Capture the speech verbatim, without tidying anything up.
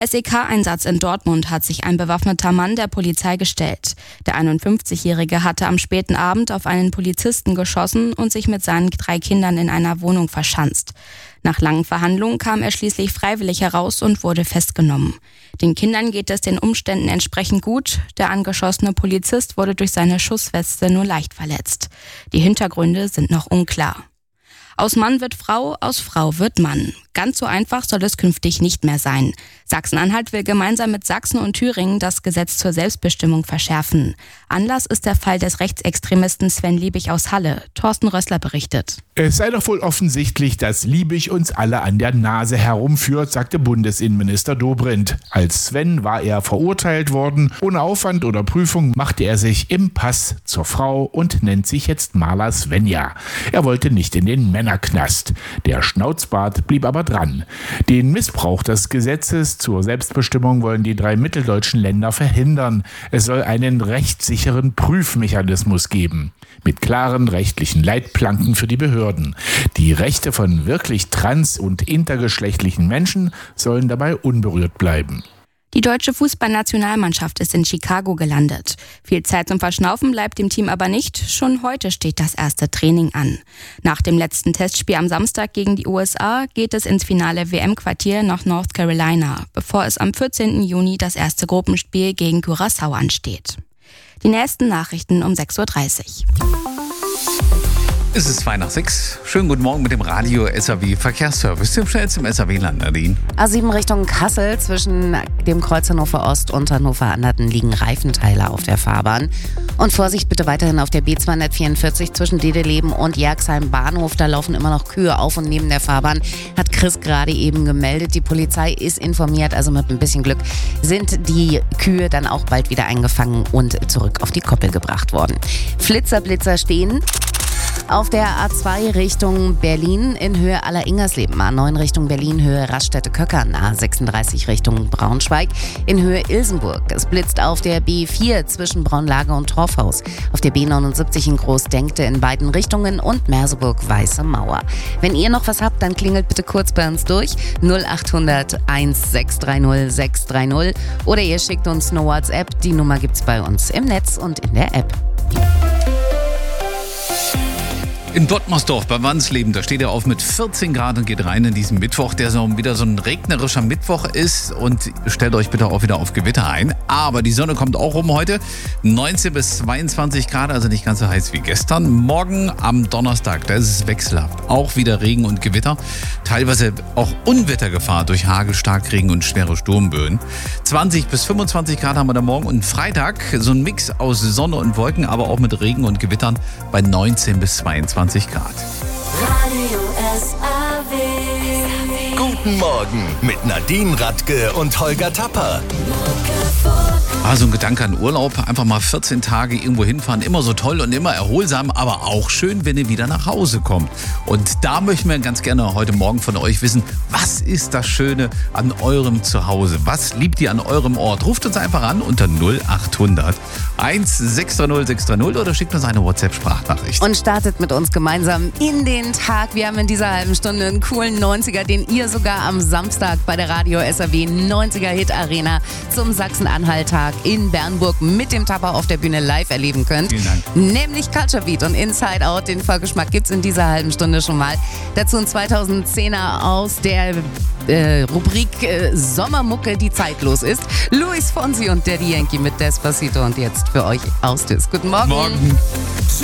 S E K-Einsatz in Dortmund hat sich ein bewaffneter Mann der Polizei gestellt. Der einundfünfzigjährige hatte am späten Abend auf einen Polizisten geschossen und sich mit seinen drei Kindern in einer Wohnung verschanzt. Nach langen Verhandlungen kam er schließlich freiwillig heraus und wurde festgenommen. Den Kindern geht es den Umständen entsprechend gut. Der angeschossene Polizist wurde durch seine Schussweste nur leicht verletzt. Die Hintergründe sind noch unklar. Aus Mann wird Frau, aus Frau wird Mann. Ganz so einfach soll es künftig nicht mehr sein. Sachsen-Anhalt will gemeinsam mit Sachsen und Thüringen das Gesetz zur Selbstbestimmung verschärfen. Anlass ist der Fall des Rechtsextremisten Sven Liebig aus Halle. Thorsten Rössler berichtet. Es sei doch wohl offensichtlich, dass Liebig uns alle an der Nase herumführt, sagte Bundesinnenminister Dobrindt. Als Sven war er verurteilt worden. Ohne Aufwand oder Prüfung machte er sich im Pass zur Frau und nennt sich jetzt Maler Svenja. Er wollte nicht in den Männerknast. Der Schnauzbart blieb aber dran. Den Missbrauch des Gesetzes zur Selbstbestimmung wollen die drei mitteldeutschen Länder verhindern. Es soll einen rechtssicheren Prüfmechanismus geben. Mit klaren rechtlichen Leitplanken für die Behörden. Die Rechte von wirklich trans- und intergeschlechtlichen Menschen sollen dabei unberührt bleiben. Die deutsche Fußballnationalmannschaft ist in Chicago gelandet. Viel Zeit zum Verschnaufen bleibt dem Team aber nicht. Schon heute steht das erste Training an. Nach dem letzten Testspiel am Samstag gegen die U S A geht es ins finale W M-Quartier nach North Carolina, bevor es am vierzehnten Juni das erste Gruppenspiel gegen Curaçao ansteht. Die nächsten Nachrichten um sechs Uhr dreißig. Es ist zwei nach sechs. Schönen guten Morgen mit dem Radio S A W Verkehrsservice, dem schnellsten im S A W-Land, Nadine. A sieben Richtung Kassel, zwischen dem Kreuz Hannover Ost und Hannover Anderten liegen Reifenteile auf der Fahrbahn. Und Vorsicht bitte weiterhin auf der B zweihundertvierundvierzig zwischen Dedeleben und Jerxheim Bahnhof. Da laufen immer noch Kühe auf und neben der Fahrbahn, hat Chris gerade eben gemeldet. Die Polizei ist informiert, also mit ein bisschen Glück sind die Kühe dann auch bald wieder eingefangen und zurück auf die Koppel gebracht worden. Flitzer-Blitzer stehen auf der A zwei Richtung Berlin in Höhe Aller-Ingersleben, A neun Richtung Berlin, Höhe Raststätte-Köckern, A sechsunddreißig Richtung Braunschweig in Höhe Ilsenburg. Es blitzt auf der B vier zwischen Braunlage und Torfhaus, auf der B neunundsiebzig in Großdenkte in beiden Richtungen und Merseburg-Weiße Mauer. Wenn ihr noch was habt, dann klingelt bitte kurz bei uns durch null achthundert eins sechs drei null sechs drei null oder ihr schickt uns eine WhatsApp. Die Nummer gibt's bei uns im Netz und in der App. In Dottmersdorf bei Wansleben, da steht er auf mit vierzehn Grad und geht rein in diesen Mittwoch, der so wieder so ein regnerischer Mittwoch ist. Und stellt euch bitte auch wieder auf Gewitter ein. Aber die Sonne kommt auch rum heute. neunzehn bis zweiundzwanzig Grad, also nicht ganz so heiß wie gestern. Morgen am Donnerstag, da ist es wechselhaft. Auch wieder Regen und Gewitter. Teilweise auch Unwettergefahr durch Hagel, Starkregen und schwere Sturmböen. zwanzig bis fünfundzwanzig Grad haben wir da morgen. Und Freitag so ein Mix aus Sonne und Wolken, aber auch mit Regen und Gewittern bei neunzehn bis zweiundzwanzig Grad. Radio S A W. Guten Morgen mit Nadine Radke und Holger Tapper. Ah, so ein Gedanke an Urlaub, einfach mal vierzehn Tage irgendwo hinfahren, immer so toll und immer erholsam, aber auch schön, wenn ihr wieder nach Hause kommt. Und da möchten wir ganz gerne heute Morgen von euch wissen, was ist das Schöne an eurem Zuhause? Was liebt ihr an eurem Ort? Ruft uns einfach an unter null achthundert eins sechs drei null sechs drei null oder schickt uns eine WhatsApp-Sprachnachricht. Und startet mit uns gemeinsam in den Tag. Wir haben in dieser halben Stunde einen coolen neunziger, den ihr sogar am Samstag bei der Radio S A W neunziger Hit Arena zum Sachsen-Anhalt-Tag in Bernburg mit dem Tapper auf der Bühne live erleben könnt. Vielen Dank. Nämlich Culture Beat und Inside Out. Den Vollgeschmack gibt's in dieser halben Stunde schon mal. Dazu ein zweitausendzehner aus der äh, Rubrik äh, Sommermucke, die zeitlos ist. Luis Fonsi und Daddy Yankee mit Despacito und jetzt für euch Austis. Guten Morgen. Morgen.